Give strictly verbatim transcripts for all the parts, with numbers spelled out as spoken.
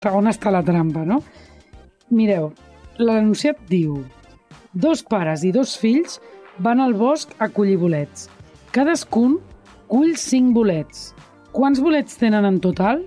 On està la trampa, no? Mireu, l'enunciat diu: dos pares i dos fills van al bosc a collir bolets. Cadascun cull cinc bolets. Quants bolets tenen en total?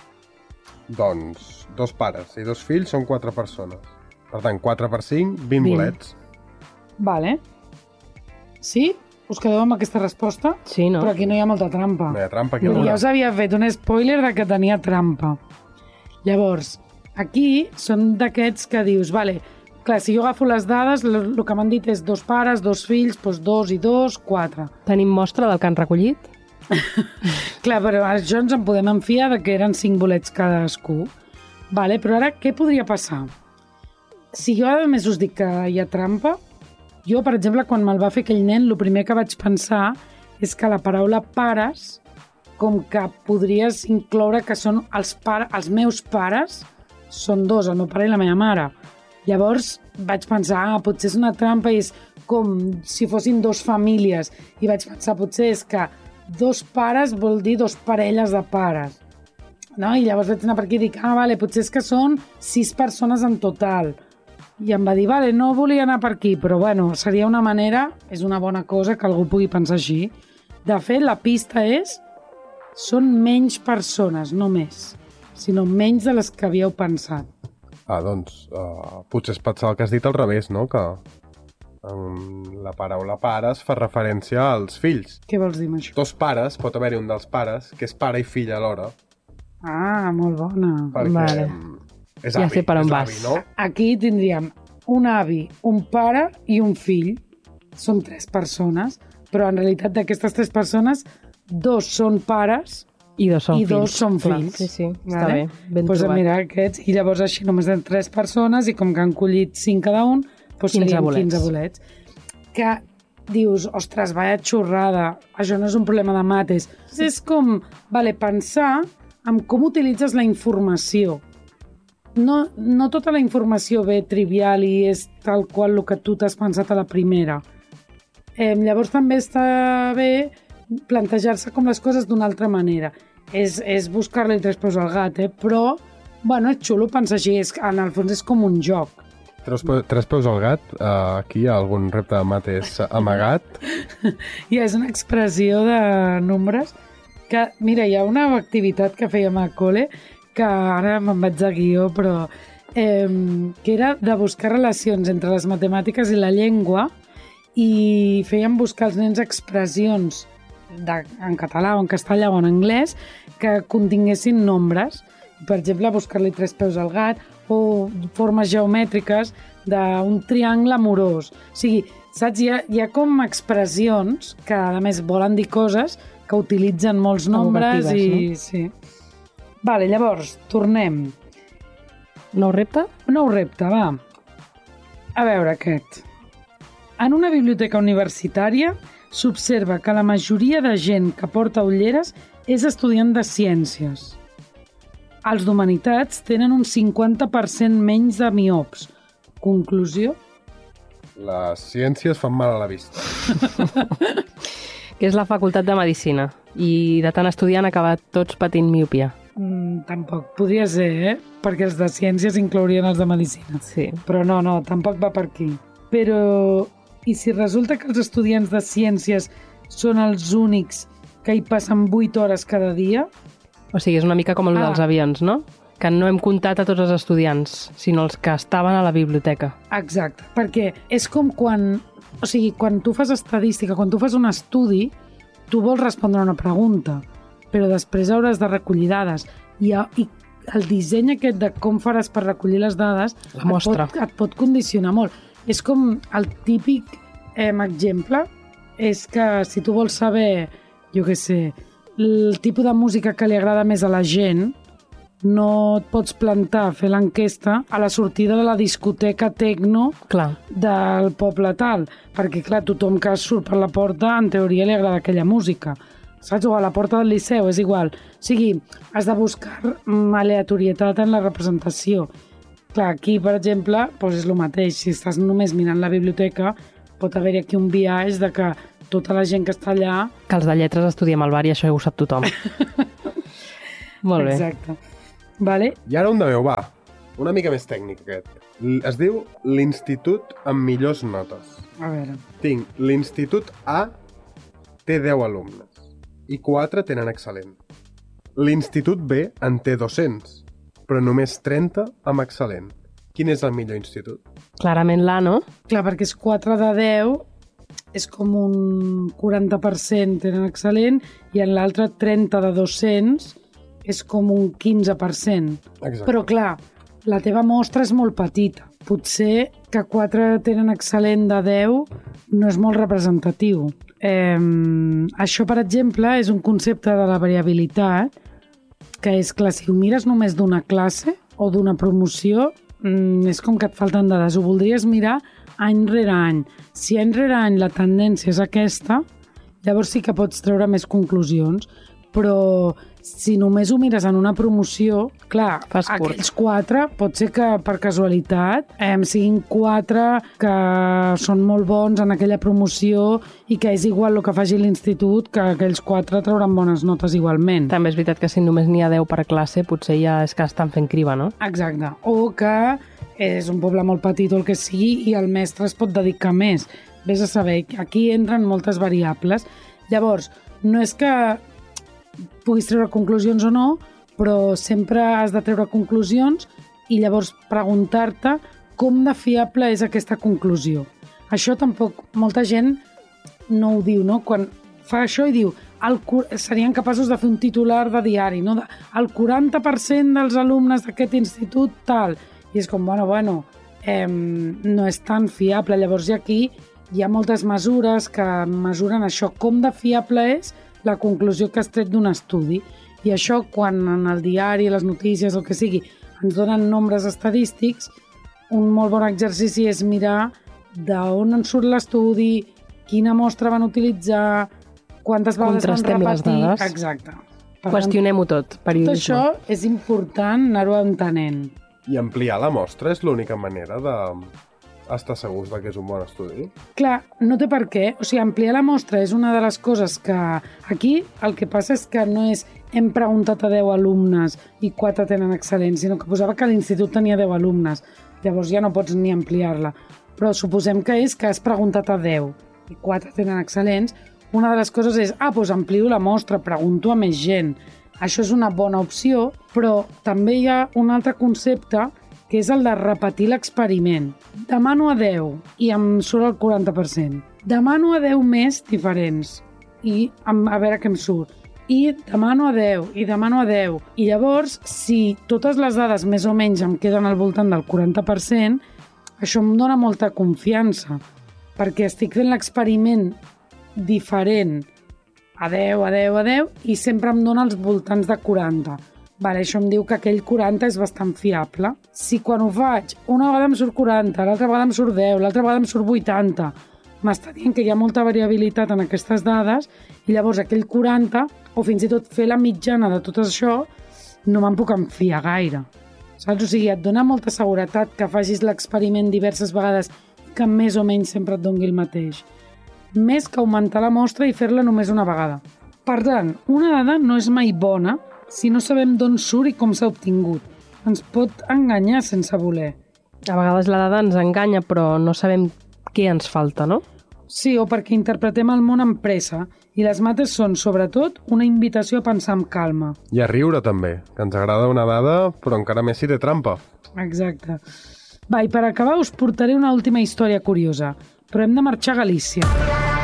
Doncs dos pares i dos fills són quatre persones. Per tant, quatre per cinc, vint bolets. Vale. Sí? Us quedeu amb aquesta resposta? Sí, no? Però aquí no hi ha molta trampa. No hi ha trampa aquí. Ja us havia fet un spoiler de que tenia trampa. Llavors, aquí són d'aquests que dius, vale, clar, si jo agafo les dades, el que m'han dit és dos pares, dos fills, doncs dos i dos, quatre. Tenim mostra del que han recollit? Clar, però això ens en podem enfiar de que eren cinc bolets cadascú. Vale, però ara què podria passar? Si jo a més us dic que hi ha trampa, jo, per exemple, quan me'l va fer aquell nen, el primer que vaig pensar és que la paraula pares, com que podries incloure que són els, pare, els meus pares, són dos, el meu pare i la meva mare. Llavors vaig pensar, ah, potser és una trampa i és com si fossin dos famílies. I vaig pensar, potser és que dos pares vol dir dos parelles de pares. No? I llavors vaig anar per aquí i dic, ah, vale, potser és que són sis persones en total. I em va dir, vale, no volia anar per aquí, però bueno, seria una manera, és una bona cosa que algú pugui pensar així. De fet, la pista és, són menys persones, no més, sinó menys de les que havíeu pensat. Ah, doncs, uh, potser es pensava el que has dit al revés, no? Que um, la paraula pares fa referència als fills. Què vols dir amb això? Dos pares, pot haver-hi un dels pares, que és pare i fill alhora. Ah, molt bona. Perquè Vale. és Ja avi, sé per on és vas. avi, no? Aquí tindríem un avi, un pare i un fill. Són tres persones, però en realitat d'aquestes tres persones, dos són pares I dos són i fills. dos són Clar, fills. sí, sí, està bé, ben pues trobat. Mira, aquests, i llavors així només hi tres persones i com que han collit cinc cada un, doncs quinze serien bolets. quinze bolets. Que dius, ostres, vaya xorrada, això no és un problema de mates. És com, vale, pensar en com utilitzes la informació. No, no tota la informació ve trivial i és tal qual el que tu t'has pensat a la primera. Eh, llavors també està bé plantejar-se com les coses d'una altra manera. És, és buscar-li tres peus al gat, eh? Però, bueno, és xulo pensar així, és, en el fons és com un joc. Tres, pe tres peus al gat, uh, aquí hi ha algun repte de mates amagat. I és una expressió de nombres que, mira, hi ha una activitat que fèiem a col·le que ara me'n vaig de guió, però eh, que era de buscar relacions entre les matemàtiques i la llengua i fèiem buscar als nens expressions de, en català o en castellà o en anglès que continguessin nombres. Per exemple, buscar-li tres peus al gat o formes geomètriques d'un triangle amorós. O sigui, saps? Hi ha, hi ha com expressions que, a més, volen dir coses que utilitzen molts nombres i... no? Sí. Vale, llavors, tornem. Nou repte? Nou repte, va. A veure aquest. En una biblioteca universitària s'observa que la majoria de gent que porta ulleres és estudiant de ciències. Els d'humanitats tenen un cinquanta per cent menys de miops. Conclusió? Les ciències fan mal a la vista. Que és la facultat de Medicina. I de tant estudiar han acabat tots patint miopia. Mm, tampoc. Podria ser, eh? Perquè els de ciències inclourien els de medicina. Sí. Però no, no, tampoc va per aquí. Però, i si resulta que els estudiants de ciències són els únics que hi passen vuit hores cada dia? O sigui, és una mica com el Ah. dels avions, no? Que no hem comptat a tots els estudiants, sinó els que estaven a la biblioteca. Exacte, perquè és com quan... O sigui, quan tu fas estadística, quan tu fas un estudi, tu vols respondre a una pregunta, però després hauràs de recollir dades. I, i el disseny aquest de com faràs per recollir les dades La et mostra. pot, et pot condicionar molt. És com el típic eh, exemple, és que si tu vols saber, jo què sé, el tipus de música que li agrada més a la gent, no et pots plantar a fer l'enquesta a la sortida de la discoteca tecno Clar. del poble tal, perquè clar, tothom que surt per la porta en teoria li agrada aquella música, saps? O a la porta del liceu, és igual. O sigui, has de buscar aleatorietat en la representació. Clar, aquí, per exemple, doncs és el mateix. Si estàs només mirant la biblioteca, pot haver-hi aquí un biaix de que tota la gent que està allà... Que els de lletres estudiem al bar i això ho sap tothom. Molt bé. Exacte. Vale? I ara un de meu, va. Una mica més tècnic, aquest. L- Es diu l'Institut amb millors notes. A veure. Tinc l'Institut A, té deu alumnes. I quatre tenen excel·lent. L'Institut B en té dos-cents, però només trenta amb excel·lent. Quin és el millor institut? Clarament l'A, no? Clar, perquè és quatre de deu, és com un quaranta per cent tenen excel·lent, i en l'altre trenta de dos-cents és com un quinze per cent. Exacte. Però clar, la teva mostra és molt petita. Potser que quatre tenen excel·lent de deu no és molt representatiu. Eh, això, per exemple, és un concepte de la variabilitat, que és clar, si ho mires només d'una classe o d'una promoció, mm, és com que et falten dades. Ho voldries mirar any rere any. Si any rere any la tendència és aquesta, llavors sí que pots treure més conclusions, però si només ho mires en una promoció, clar, Fas curt. aquells quatre, pot ser que per casualitat eh, siguin quatre que són molt bons en aquella promoció i que és igual el que faci l'institut, que aquells quatre trauran bones notes igualment. També és veritat que si només n'hi ha deu per classe, potser ja és que estan fent criba, no? Exacte. O que és un poble molt petit o el que sigui i el mestre es pot dedicar més. Vés a saber, aquí entren moltes variables. Llavors, no és que puguis treure conclusions o no, però sempre has de treure conclusions i llavors preguntar-te com de fiable és aquesta conclusió. Això tampoc molta gent no ho diu, no? Quan fa això i diu el, serien capaços de fer un titular de diari, no? El quaranta per cent dels alumnes d'aquest institut tal, i és com, bueno, bueno, eh, no és tan fiable. Llavors aquí hi ha moltes mesures que mesuren això, com de fiable és la conclusió que has tret d'un estudi. I això, quan en el diari, les notícies, el que sigui, ens donen nombres estadístics, un molt bon exercici és mirar d'on en surt l'estudi, quina mostra van utilitzar, quantes vegades van Contrastem les repetir. dades. Exacte. Per tant, Qüestionem-ho tot, tot periodisme. això és important anar-ho entenent. I ampliar la mostra és l'única manera de estar segurs de que és un bon estudi? Clar, no té per què. O sigui, ampliar la mostra és una de les coses que aquí el que passa és que no és hem preguntat a deu alumnes i quatre tenen excel·lents, sinó que posava que l'institut tenia deu alumnes. Llavors ja no pots ni ampliar-la. Però suposem que és que has preguntat a deu i quatre tenen excel·lents. Una de les coses és, ah, doncs amplio la mostra, pregunto a més gent. Això és una bona opció, però també hi ha un altre concepte que és el de repetir l'experiment. Demano a deu i em surt el quaranta per cent. Demano a deu més diferents i a veure què em surt. I demano a deu, i demano a deu. I llavors, si totes les dades més o menys em queden al voltant del quaranta per cent, això em dona molta confiança, perquè estic fent l'experiment diferent a deu, a deu, a deu, i sempre em dona els voltants de quaranta. Vale, això em diu que aquell quaranta és bastant fiable. Si quan ho faig, una vegada em surt quaranta, l'altra vegada em surt deu, l'altra vegada em surt vuitanta, m'està dient que hi ha molta variabilitat en aquestes dades i llavors aquell quaranta, o fins i tot fer la mitjana de tot això, no me'n puc enfiar gaire. Saps? O sigui, et dona molta seguretat que facis l'experiment diverses vegades i que més o menys sempre et doni el mateix. Més que augmentar la mostra i fer-la només una vegada. Per tant, una dada no és mai bona si no sabem d'on surt i com s'ha obtingut. Ens pot enganyar sense voler. A vegades la dada ens enganya, però no sabem què ens falta, no? Sí, o perquè interpretem el món amb pressa, i les mates són, sobretot, una invitació a pensar amb calma. I a riure, també, que ens agrada una dada, però encara més si té trampa. Exacte. Va, i per acabar us portaré una última història curiosa, però hem de marxar a Galícia.